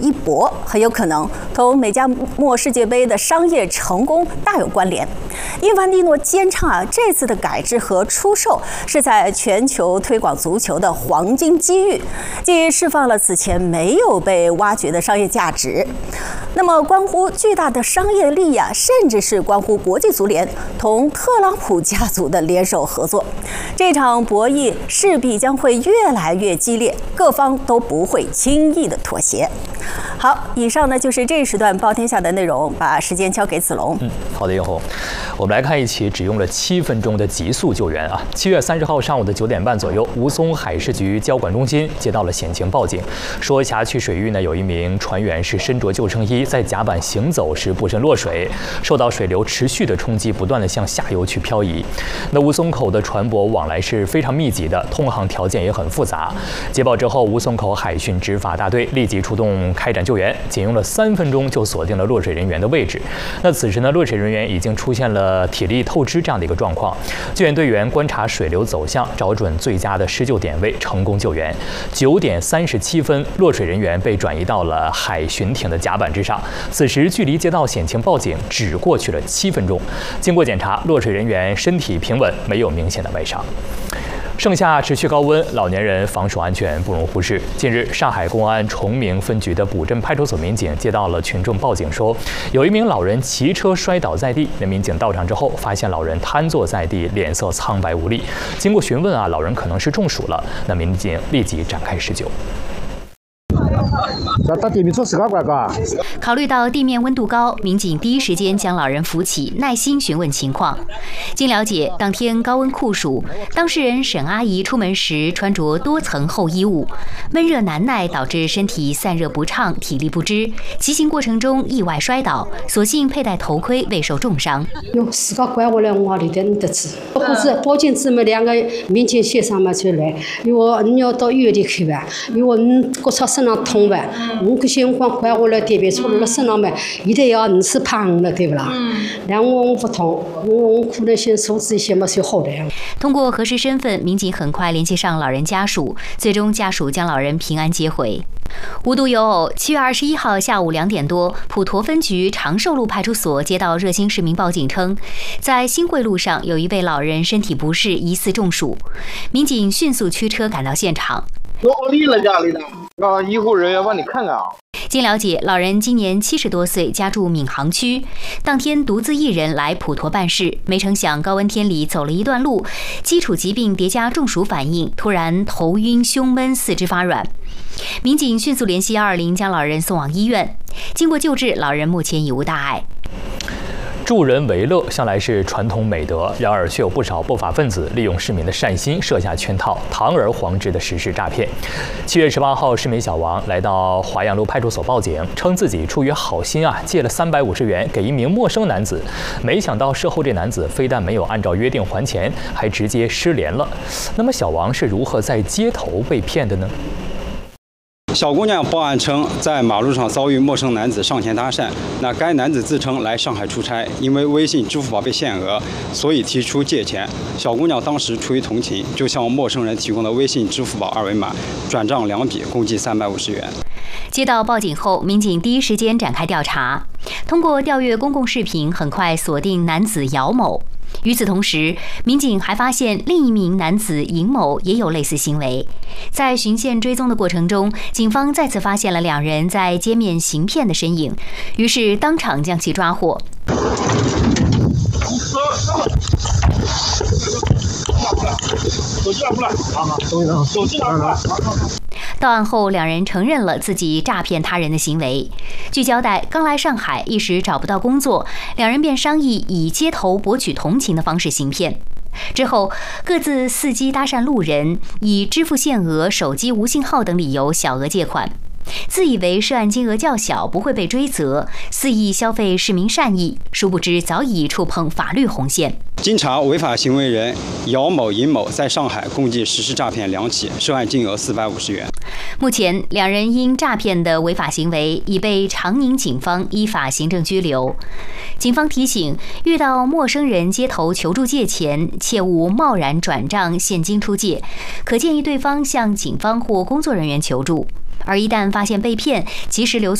一搏，很有可能同美加墨世界杯的商业成功大有关联。因凡蒂诺坚称这次的改制和出售是在全球推广足球的黄金机遇，既释放了此前没有被挖掘的商业价值。那么，关乎巨大的商业利益甚至是关乎国际足联同特朗普家族的联手合作。这场博弈势必将会越来越激烈，各方都不会轻易的妥协。好，以上呢就是这一时段《报天下》的内容，把时间交给子龙。 好的，叶红，我们来看一起只用了7分钟的急速救援啊。7月30号上午的9点半左右，吴淞海事局交管中心接到了险情报警，说辖区水域呢有一名船员是身着救生衣，在甲板行走时不慎落水，受到水流持续的冲击，不断的向下游去漂移。那吴淞口的船舶往来是非常密集的，通航条件也很复杂。接报之后，吴淞口海巡执法大队立即出动开展救援，仅用了3分钟就锁定了落水人员的位置。那此时呢，落水人员已经出现了体力透支这样的一个状况。救援队员观察水流走向，找准最佳的施救点位，成功救援。9点37分，落水人员被转移到了海巡艇的甲板之上。此时距离接到险情报警只过去了7分钟。经过检查，落水人员身体平稳，没有明显的外伤。盛夏持续高温，老年人防暑安全不容忽视。近日，上海公安崇明分局的卜镇派出所民警接到了群众报警，说有一名老人骑车摔倒在地。那民警到场之后，发现老人瘫坐在地，脸色苍白无力。经过询问老人可能是中暑了。那民警立即展开施救。 考虑到地面温度高，民警第一时间将老人扶起，耐心询问情况。经了解，当天高温酷暑，当事人沈阿姨出门时穿着多层厚衣物，闷热难耐导致身体散热不畅，体力不支。骑行过程中意外摔倒，所幸佩戴头盔，未受重伤。 哟，自家拐下来，我里头得治。不是报警之后2个民警协商嘛就来，因为你要到医院里去吧，因为你觉着身上痛吧。我搿些辰光拐下来点别出了身上嘛，现在要20胖了，对不啦？然后我不痛，我可能先收治一些嘛就好了。 通过核实身份，民警很快联系上老人家属，最终家属将老人平安接回。无独有偶，7月21号下午2点多，普陀分局长寿路派出所接到热心市民报警称，在新会路上有一位老人身体不适，疑似中暑。民警迅速驱车赶到现场。 多厉了家里的医护人员帮你看看啊。 经了解，老人今年70多岁，家住闵行区，当天独自一人来普陀办事，没成想高温天里走了一段路，基础疾病叠加中暑反应，突然头晕、胸闷、四肢发软。民警迅速联系120，将老人送往医院。经过救治，老人目前已无大碍。 助人为乐向来是传统美德，然而却有不少不法分子利用市民的善心设下圈套，堂而皇之的实施诈骗。7月18号，市民小王来到华阳路派出所报警，称自己出于好心借了350元给一名陌生男子，没想到事后这男子非但没有按照约定还钱，还直接失联了。那么小王是如何在街头被骗的呢？ 小姑娘报案称，在马路上遭遇陌生男子上前搭讪。那该男子自称来上海出差，因为微信、支付宝被限额，所以提出借钱。小姑娘当时出于同情，就向陌生人提供了微信、支付宝2维码，转账2笔，共计350元。 接到报警后，民警第一时间展开调查，通过调阅公共视频，很快锁定男子姚某。与此同时，民警还发现另一名男子尹某也有类似行为。在循线追踪的过程中，警方再次发现了2人在街面行骗的身影，于是当场将其抓获。 手机拿出来，手机拿出来。 到案后，2人承认了自己诈骗他人的行为。据交代，刚来上海，一时找不到工作，2人便商议以街头博取同情的方式行骗。之后，各自伺机搭讪路人，以支付限额、手机无信号等理由小额借款。自以为涉案金额较小，不会被追责，肆意消费市民善意，殊不知早已触碰法律红线。 经查，违法行为人姚某、尹某在上海共计实施诈骗2起，涉案金额450元。 目前，2人因诈骗的违法行为已被长宁警方依法行政拘留。警方提醒，遇到陌生人街头求助借钱，切勿贸然转账现金出借，可建议对方向警方或工作人员求助。而一旦发现被骗，及时留